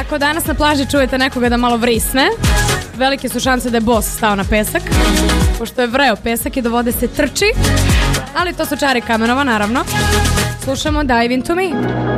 Ako danas na plaži čujete nekoga da malo vrisne, velike su šanse da je bos stao na pesak, pošto je vreo pesak i do vode se trči, ali to su čari Kamenova, naravno. Slušamo Dive Into Me.